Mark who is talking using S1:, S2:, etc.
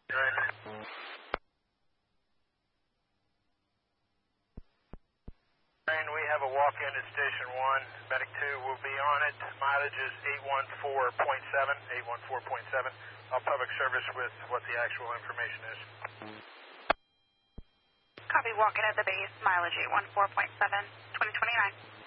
S1: Right. We have a walk-in at Station 1. Medic 2 will be on it. Mileage is 814.7. 814.7. I'll public service with what the actual information is.
S2: Copy, walk-in at the base. Mileage 814.7. 2029.